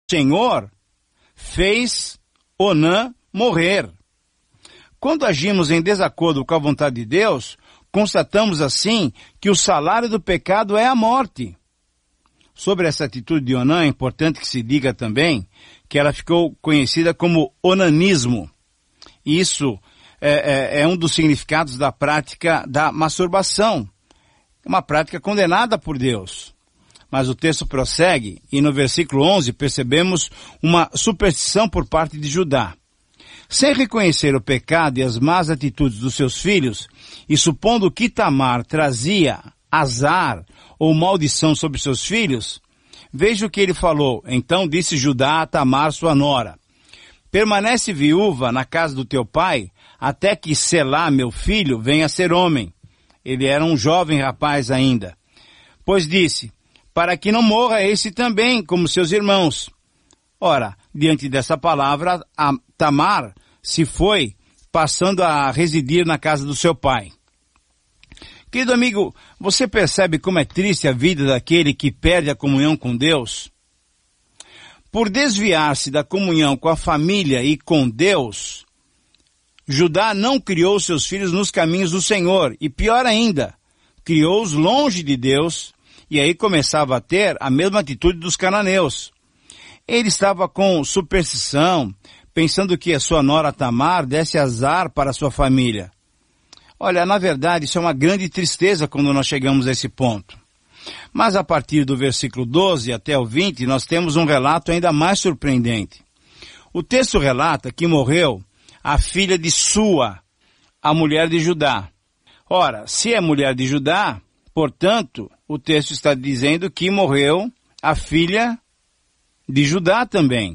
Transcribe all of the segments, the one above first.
Senhor fez Onã morrer. Quando agimos em desacordo com a vontade de Deus, constatamos assim que o salário do pecado é a morte. Sobre essa atitude de Onã, é importante que se diga também que ela ficou conhecida como onanismo. Isso é um dos significados da prática da masturbação. Uma prática condenada por Deus. Mas o texto prossegue e no versículo 11 percebemos uma superstição por parte de Judá. Sem reconhecer o pecado e as más atitudes dos seus filhos, e supondo que Tamar trazia azar ou maldição sobre seus filhos, veja o que ele falou. Então disse Judá a Tamar, sua nora: permanece viúva na casa do teu pai, até que Selá, meu filho, venha a ser homem. Ele era um jovem rapaz ainda. Pois disse, para que não morra esse também, como seus irmãos. Ora, diante dessa palavra, a Tamar se foi, passando a residir na casa do seu pai. Querido amigo, você percebe como é triste a vida daquele que perde a comunhão com Deus? Por desviar-se da comunhão com a família e com Deus, Judá não criou seus filhos nos caminhos do Senhor, e pior ainda, criou-os longe de Deus, e aí começava a ter a mesma atitude dos cananeus. Ele estava com superstição, pensando que a sua nora Tamar desse azar para a sua família. Olha, na verdade, isso é uma grande tristeza quando nós chegamos a esse ponto. Mas a partir do versículo 12 até o 20, nós temos um relato ainda mais surpreendente. O texto relata que morreu a filha de Sua, a mulher de Judá. Ora, se é mulher de Judá, portanto, o texto está dizendo que morreu a filha de Judá também,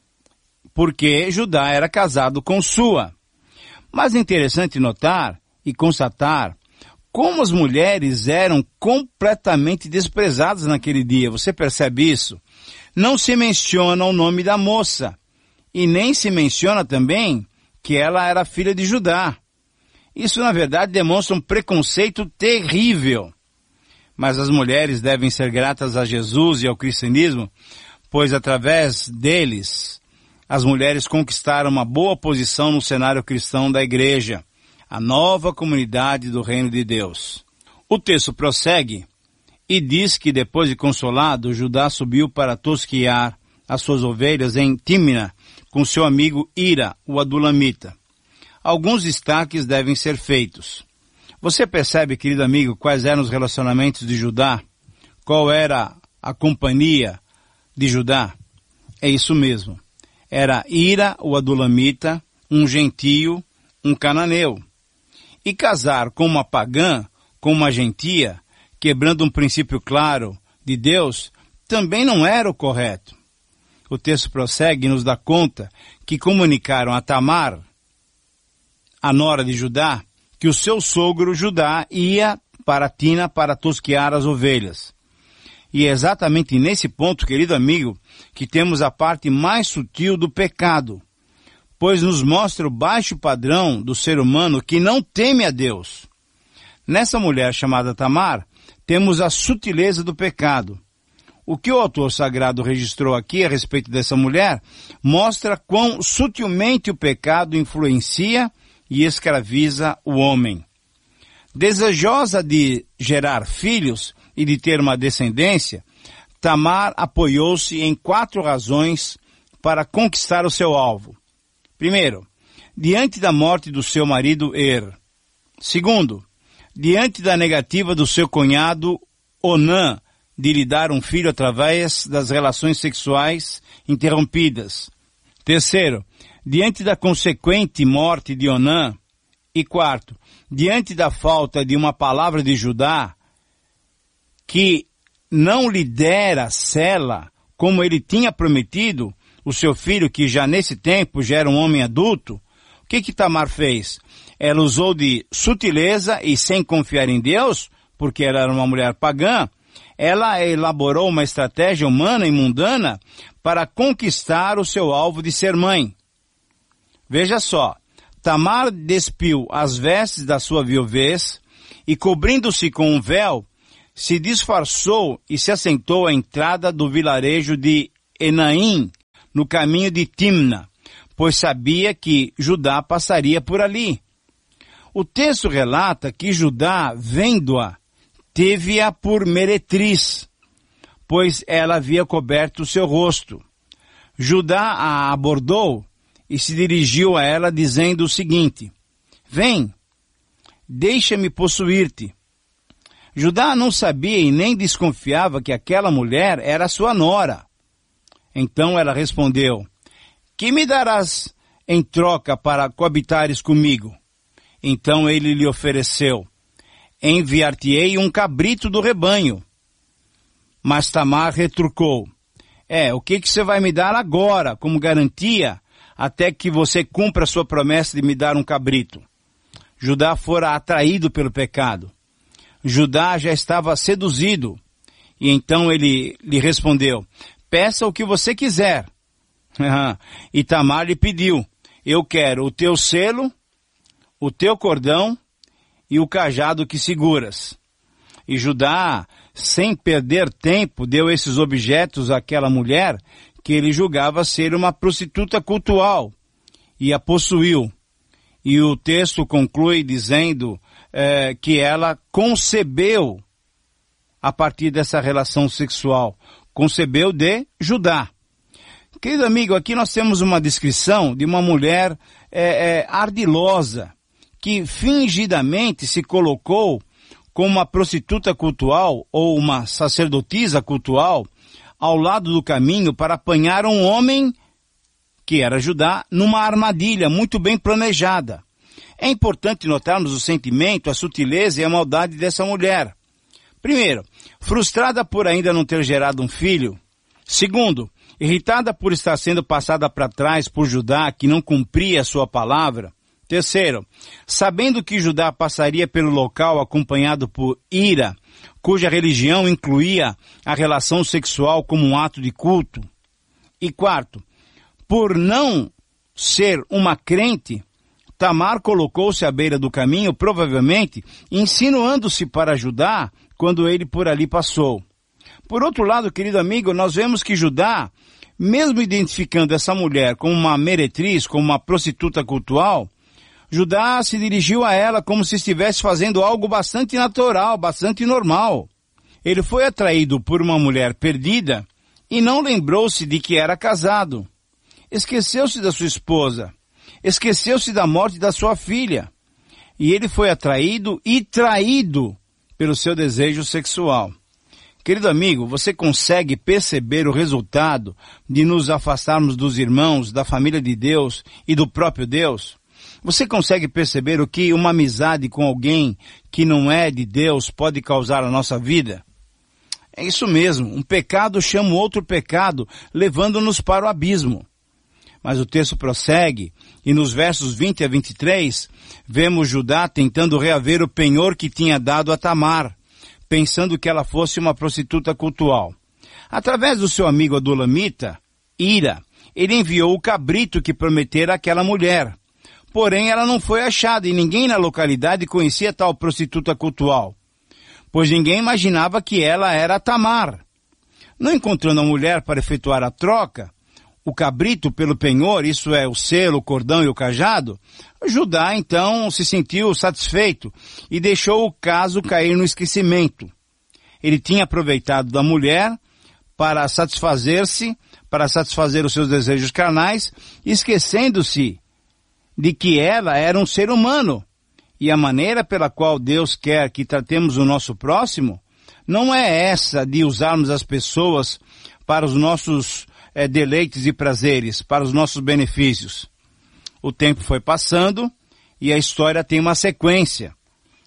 porque Judá era casado com Sua. Mas é interessante notar e constatar como as mulheres eram completamente desprezadas naquele dia. Você percebe isso? Não se menciona o nome da moça, e nem se menciona também que ela era filha de Judá. Isso, na verdade, demonstra um preconceito terrível. Mas as mulheres devem ser gratas a Jesus e ao cristianismo, pois através deles, as mulheres conquistaram uma boa posição no cenário cristão da igreja, a nova comunidade do reino de Deus. O texto prossegue e diz que depois de consolado, Judá subiu para tosquiar as suas ovelhas em Tímina, com seu amigo Ira, o adulamita. Alguns destaques devem ser feitos. Você percebe, querido amigo, quais eram os relacionamentos de Judá? Qual era a companhia de Judá? É isso mesmo. Era Ira, o adulamita, um gentio, um cananeu. E casar com uma pagã, com uma gentia, quebrando um princípio claro de Deus, também não era o correto. O texto prossegue e nos dá conta que comunicaram a Tamar, a nora de Judá, que o seu sogro Judá ia para Tina para tosquiar as ovelhas. E é exatamente nesse ponto, querido amigo, que temos a parte mais sutil do pecado, pois nos mostra o baixo padrão do ser humano que não teme a Deus. Nessa mulher chamada Tamar, temos a sutileza do pecado. O que o autor sagrado registrou aqui a respeito dessa mulher mostra quão sutilmente o pecado influencia e escraviza o homem. Desejosa de gerar filhos e de ter uma descendência, Tamar apoiou-se em 4 razões para conquistar o seu alvo. Primeiro, diante da morte do seu marido Er. Segundo, diante da negativa do seu cunhado Onã de lhe dar um filho através das relações sexuais interrompidas. Terceiro, diante da consequente morte de Onã. E quarto, diante da falta de uma palavra de Judá que não lhe dera Sela, como ele tinha prometido, o seu filho, que já nesse tempo já era um homem adulto, o que Tamar fez? Ela usou de sutileza e sem confiar em Deus, porque ela era uma mulher pagã, ela elaborou uma estratégia humana e mundana para conquistar o seu alvo de ser mãe. Veja só, Tamar despiu as vestes da sua viuvez e, cobrindo-se com um véu, se disfarçou e se assentou à entrada do vilarejo de Enaim, no caminho de Timna, pois sabia que Judá passaria por ali. O texto relata que Judá, vendo-a, teve-a por meretriz, pois ela havia coberto o seu rosto. Judá a abordou e se dirigiu a ela dizendo o seguinte: vem, deixa-me possuir-te. Judá não sabia e nem desconfiava que aquela mulher era sua nora. Então ela respondeu: que me darás em troca para coabitares comigo? Então ele lhe ofereceu: enviar-te-ei um cabrito do rebanho. Mas Tamar retrucou: o que você vai me dar agora como garantia até que você cumpra a sua promessa de me dar um cabrito? Judá fora atraído pelo pecado. Judá já estava seduzido. E então ele lhe respondeu: peça o que você quiser. E Tamar lhe pediu: eu quero o teu selo, o teu cordão e o cajado que seguras. E Judá, sem perder tempo, deu esses objetos àquela mulher que ele julgava ser uma prostituta cultual e a possuiu. E o texto conclui dizendo que ela concebeu a partir dessa relação sexual. Concebeu de Judá. Querido amigo, aqui nós temos uma descrição de uma mulher ardilosa, que fingidamente se colocou como uma prostituta cultual ou uma sacerdotisa cultual ao lado do caminho para apanhar um homem, que era Judá, numa armadilha muito bem planejada. É importante notarmos o sentimento, a sutileza e a maldade dessa mulher. Primeiro, frustrada por ainda não ter gerado um filho. Segundo, irritada por estar sendo passada para trás por Judá, que não cumpria a sua palavra. Terceiro, sabendo que Judá passaria pelo local acompanhado por Ira, cuja religião incluía a relação sexual como um ato de culto. E quarto, por não ser uma crente, Tamar colocou-se à beira do caminho, provavelmente insinuando-se para Judá quando ele por ali passou. Por outro lado, querido amigo, nós vemos que Judá, mesmo identificando essa mulher como uma meretriz, como uma prostituta cultual, Judá se dirigiu a ela como se estivesse fazendo algo bastante natural, bastante normal. Ele foi atraído por uma mulher perdida e não lembrou-se de que era casado. Esqueceu-se da sua esposa. Esqueceu-se da morte da sua filha. E ele foi atraído e traído pelo seu desejo sexual. Querido amigo, você consegue perceber o resultado de nos afastarmos dos irmãos, da família de Deus e do próprio Deus? Você consegue perceber o que uma amizade com alguém que não é de Deus pode causar à nossa vida? É isso mesmo, um pecado chama outro pecado, levando-nos para o abismo. Mas o texto prossegue, e nos versos 20 a 23, vemos Judá tentando reaver o penhor que tinha dado a Tamar, pensando que ela fosse uma prostituta cultual. Através do seu amigo adulamita, Ira, ele enviou o cabrito que prometera àquela mulher. Porém, ela não foi achada e ninguém na localidade conhecia tal prostituta cultual, pois ninguém imaginava que ela era Tamar. Não encontrando a mulher para efetuar a troca, o cabrito pelo penhor, isso é, o selo, o cordão e o cajado, Judá então se sentiu satisfeito e deixou o caso cair no esquecimento. Ele tinha aproveitado da mulher para satisfazer os seus desejos carnais, esquecendo-se de que ela era um ser humano. E a maneira pela qual Deus quer que tratemos o nosso próximo não é essa de usarmos as pessoas para os nossos deleites e prazeres, para os nossos benefícios. O tempo foi passando e a história tem uma sequência.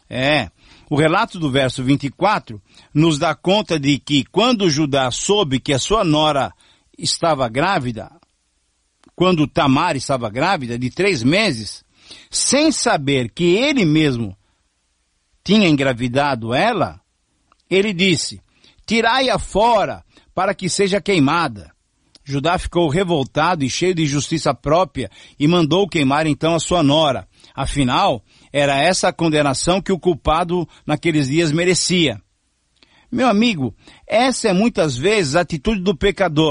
O relato do verso 24 nos dá conta de que quando Judá soube que a sua nora estava grávida, quando Tamar estava grávida de 3 meses, sem saber que ele mesmo tinha engravidado ela, ele disse: tirai-a fora para que seja queimada. Judá ficou revoltado e cheio de justiça própria e mandou queimar então a sua nora. Afinal, era essa a condenação que o culpado naqueles dias merecia. Meu amigo, essa é muitas vezes a atitude do pecador.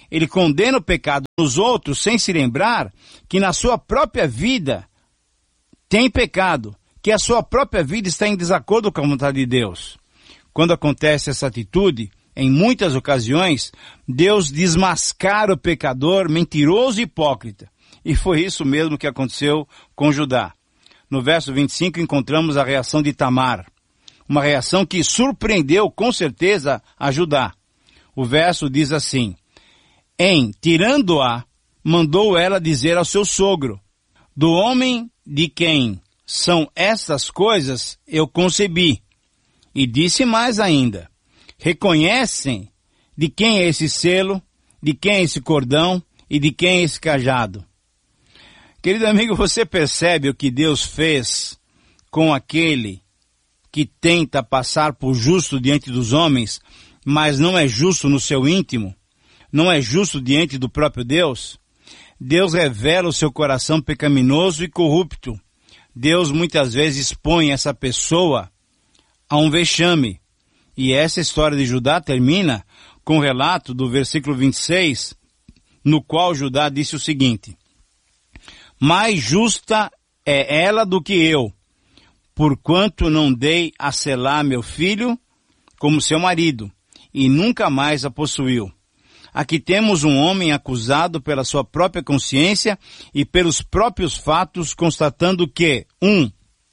ele condena o pecado nos outros sem se lembrar que na sua própria vida tem pecado, que a sua própria vida está em desacordo com a vontade de Deus. Quando acontece essa atitude, em muitas ocasiões, Deus desmascara o pecador mentiroso e hipócrita. E foi isso mesmo que aconteceu com Judá. No verso 25 encontramos a reação de Tamar. Uma reação que surpreendeu com certeza a Judá. O verso diz assim: tirando-a, mandou ela dizer ao seu sogro: do homem de quem são estas coisas eu concebi. E disse mais ainda: reconhecem de quem é esse selo, de quem é esse cordão e de quem é esse cajado. Querido amigo, você percebe o que Deus fez com aquele que tenta passar por justo diante dos homens, mas não é justo no seu íntimo? Não é justo diante do próprio Deus? Deus revela o seu coração pecaminoso e corrupto. Deus muitas vezes expõe essa pessoa a um vexame. E essa história de Judá termina com o relato do versículo 26, no qual Judá disse o seguinte: mais justa é ela do que eu, porquanto não dei a Selá meu filho como seu marido, e nunca mais a possuiu. Aqui temos um homem acusado pela sua própria consciência e pelos próprios fatos, constatando que, 1.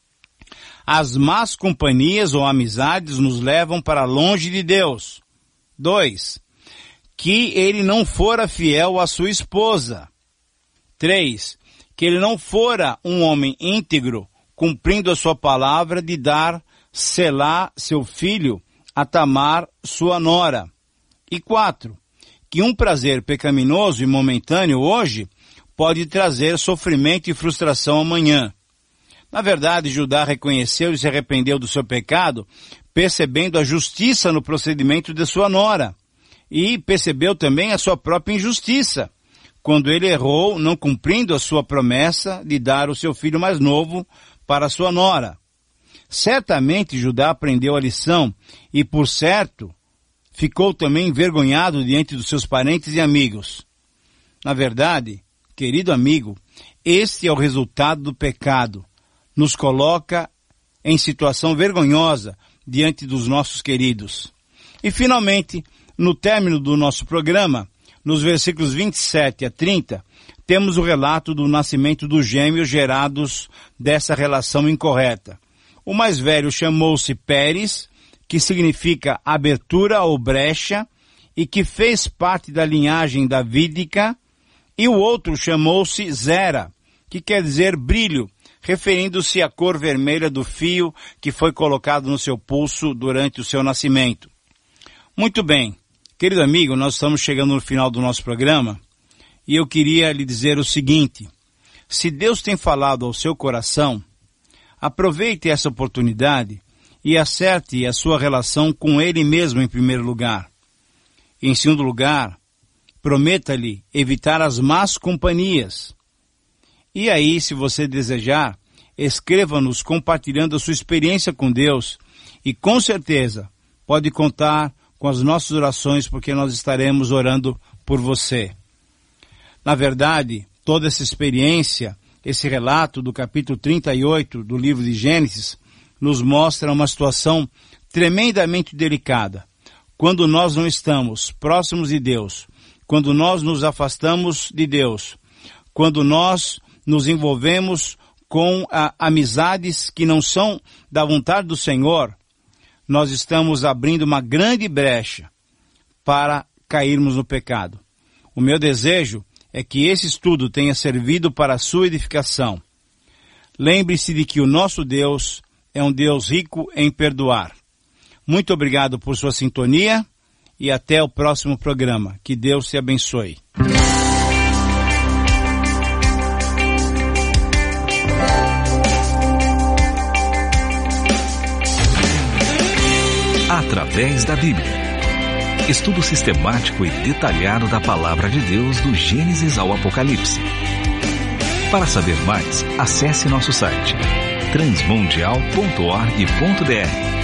As más companhias ou amizades nos levam para longe de Deus. 2. Que ele não fora fiel à sua esposa. 3. Que ele não fora um homem íntegro, cumprindo a sua palavra de dar Selá, seu filho, a Tamar, sua nora. E 4. Que um prazer pecaminoso e momentâneo hoje pode trazer sofrimento e frustração amanhã. Na verdade, Judá reconheceu e se arrependeu do seu pecado, percebendo a justiça no procedimento de sua nora. E percebeu também a sua própria injustiça, quando ele errou, não cumprindo a sua promessa de dar o seu filho mais novo para sua nora. Certamente Judá aprendeu a lição e, por certo, ficou também envergonhado diante dos seus parentes e amigos. Na verdade, querido amigo, este é o resultado do pecado. Nos coloca em situação vergonhosa diante dos nossos queridos. E finalmente, no término do nosso programa, nos versículos 27 a 30, temos o relato do nascimento dos gêmeos gerados dessa relação incorreta. O mais velho chamou-se Pérez, que significa abertura ou brecha, e que fez parte da linhagem davídica, e o outro chamou-se Zera, que quer dizer brilho, referindo-se à cor vermelha do fio que foi colocado no seu pulso durante o seu nascimento. Muito bem, querido amigo, nós estamos chegando no final do nosso programa, e eu queria lhe dizer o seguinte: se Deus tem falado ao seu coração, aproveite essa oportunidade e acerte a sua relação com Ele mesmo em primeiro lugar. Em segundo lugar, prometa-lhe evitar as más companhias. E aí, se você desejar, escreva-nos compartilhando a sua experiência com Deus e com certeza pode contar com as nossas orações, porque nós estaremos orando por você. Na verdade, toda essa experiência, esse relato do capítulo 38 do livro de Gênesis, nos mostra uma situação tremendamente delicada. Quando nós não estamos próximos de Deus, quando nós nos afastamos de Deus, quando nós nos envolvemos com amizades que não são da vontade do Senhor, nós estamos abrindo uma grande brecha para cairmos no pecado. O meu desejo é que esse estudo tenha servido para a sua edificação. Lembre-se de que o nosso Deus é um Deus rico em perdoar. Muito obrigado por sua sintonia e até o próximo programa. Que Deus te abençoe. Através da Bíblia. Estudo sistemático e detalhado da Palavra de Deus do Gênesis ao Apocalipse. Para saber mais, acesse nosso site transmundial.org.br